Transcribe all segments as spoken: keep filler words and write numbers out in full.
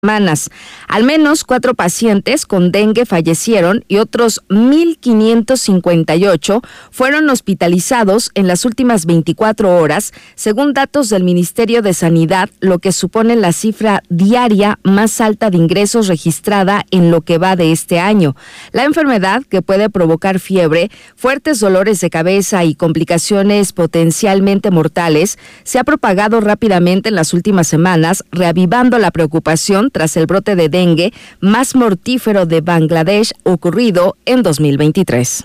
semanas. Al menos cuatro pacientes con dengue fallecieron y otros mil quinientos cincuenta y ocho fueron hospitalizados en las últimas veinticuatro horas, según datos del Ministerio de Sanidad, lo que supone la cifra diaria más alta de ingresos registrada en lo que va de este año. La enfermedad, que puede provocar fiebre, fuertes dolores de cabeza y complicaciones potencialmente mortales, se ha propagado rápidamente en las últimas semanas, reavivando la preocupación tras el brote de dengue más mortífero de Bangladesh ocurrido en dos mil veintitrés.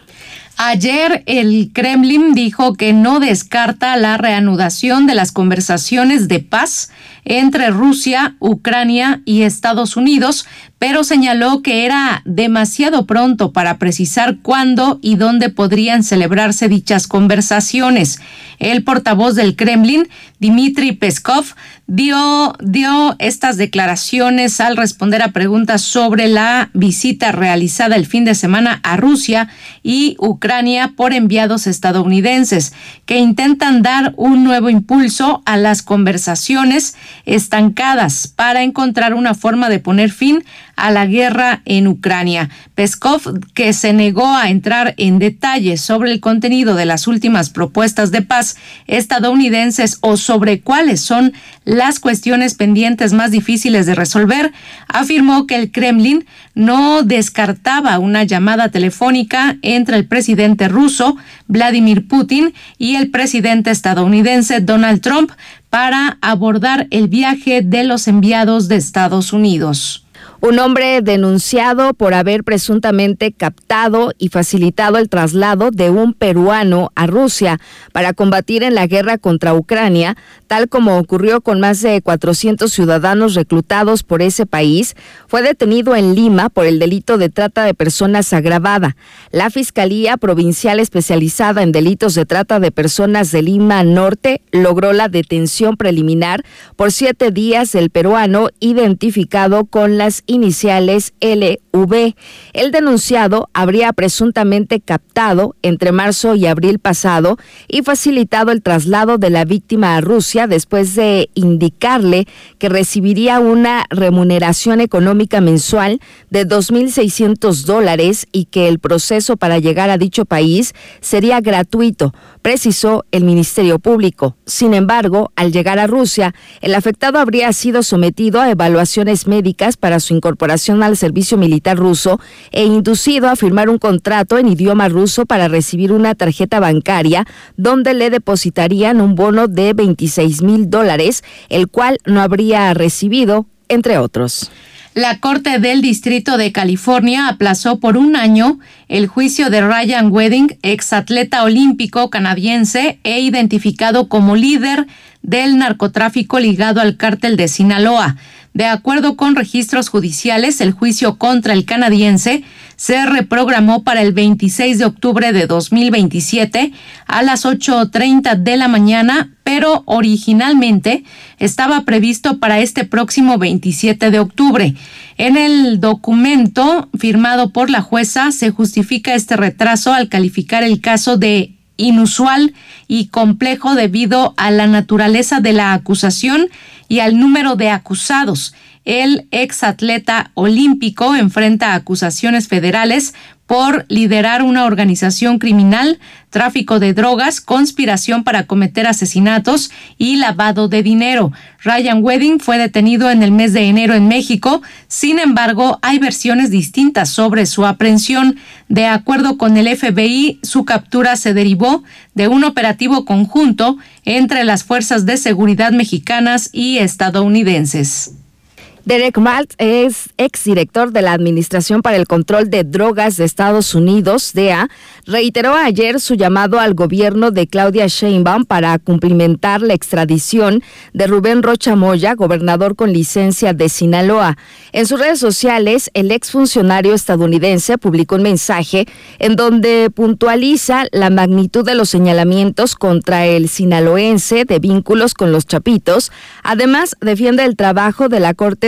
Ayer el Kremlin dijo que no descarta la reanudación de las conversaciones de paz entre Rusia, Ucrania y Estados Unidos, pero señaló que era demasiado pronto para precisar cuándo y dónde podrían celebrarse dichas conversaciones. El portavoz del Kremlin, Dmitry Peskov, dio, dio estas declaraciones al responder a preguntas sobre la visita realizada el fin de semana a Rusia y Ucrania por enviados estadounidenses, que intentan dar un nuevo impulso a las conversaciones estancadas para encontrar una forma de poner fin a la guerra en Ucrania. Peskov, que se negó a entrar en detalles sobre el contenido de las últimas propuestas de paz estadounidenses o sobre cuáles son las cuestiones pendientes más difíciles de resolver, afirmó que el Kremlin no descartaba una llamada telefónica entre el presidente ruso, Vladimir Putin, y el presidente estadounidense, Donald Trump, para abordar el viaje de los enviados de Estados Unidos. Un hombre denunciado por haber presuntamente captado y facilitado el traslado de un peruano a Rusia para combatir en la guerra contra Ucrania, tal como ocurrió con más de cuatrocientos ciudadanos reclutados por ese país, fue detenido en Lima por el delito de trata de personas agravada. La Fiscalía Provincial Especializada en Delitos de Trata de Personas de Lima Norte logró la detención preliminar por siete días del peruano identificado con las iniciales L V. El denunciado habría presuntamente captado entre marzo y abril pasado y facilitado el traslado de la víctima a Rusia después de indicarle que recibiría una remuneración económica mensual de dos mil seiscientos dólares y que el proceso para llegar a dicho país sería gratuito, precisó el Ministerio Público. Sin embargo, al llegar a Rusia, el afectado habría sido sometido a evaluaciones médicas para su incorporación al servicio militar ruso e inducido a firmar un contrato en idioma ruso para recibir una tarjeta bancaria donde le depositarían un bono de veintiséis mil dólares, el cual no habría recibido, entre otros. La Corte del Distrito de California aplazó por un año el juicio de Ryan Wedding, exatleta olímpico canadiense e identificado como líder del narcotráfico ligado al cártel de Sinaloa. De acuerdo con registros judiciales, el juicio contra el canadiense se reprogramó para el veintiséis de octubre de dos mil veintisiete a las ocho treinta de la mañana, pero originalmente estaba previsto para este próximo veintisiete de octubre. En el documento firmado por la jueza se justifica este retraso al calificar el caso de inusual y complejo debido a la naturaleza de la acusación y al número de acusados. El exatleta olímpico enfrenta acusaciones federales por liderar una organización criminal, tráfico de drogas, conspiración para cometer asesinatos y lavado de dinero. Ryan Wedding fue detenido en el mes de enero en México. Sin embargo, hay versiones distintas sobre su aprehensión. De acuerdo con el F B I, su captura se derivó de un operativo conjunto entre las fuerzas de seguridad mexicanas y estadounidenses. Derek Maltz es exdirector de la Administración para el Control de Drogas de Estados Unidos, D E A, reiteró ayer su llamado al gobierno de Claudia Sheinbaum para cumplimentar la extradición de Rubén Rocha Moya, gobernador con licencia de Sinaloa. En sus redes sociales, el exfuncionario estadounidense publicó un mensaje en donde puntualiza la magnitud de los señalamientos contra el sinaloense de vínculos con los Chapitos. Además, defiende el trabajo de la Corte de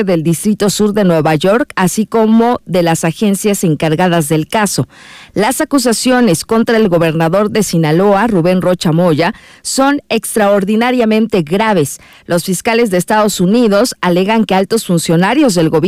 del Distrito Sur de Nueva York, así como de las agencias encargadas del caso. Las acusaciones contra el gobernador de Sinaloa, Rubén Rocha Moya, son extraordinariamente graves. Los fiscales de Estados Unidos alegan que altos funcionarios del gobierno